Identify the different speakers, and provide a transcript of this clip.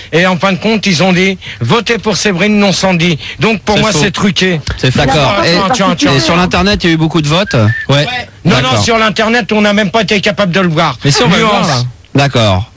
Speaker 1: Et en fin de compte, ils ont dit votez pour Séverine non-Sandy. Donc pour moi, c'est truqué.
Speaker 2: C'est d'accord. Et sur l'internet, il y a eu beaucoup de votes.
Speaker 3: Ouais.
Speaker 1: Non, sur l'internet, on n'a même pas été capable de le voir.
Speaker 3: Mais si on va le voir, là.
Speaker 2: D'accord.